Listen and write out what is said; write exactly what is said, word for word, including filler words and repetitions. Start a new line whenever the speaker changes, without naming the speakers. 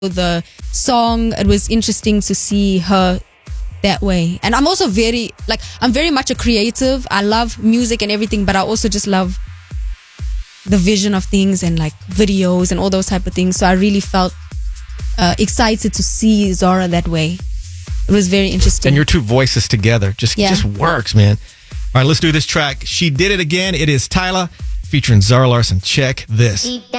the song. It was interesting to see her that way. And I'm also very, like, I'm very much a creative. I love music and everything, but I also just love the vision of things and like videos and all those type of things. So I really felt uh, excited to see Zara that way. It was very interesting.
And your two voices together just,
yeah.
just works, man. All right, let's do this track. She Did It Again. It is Tyla featuring Zara Larsson. Check this.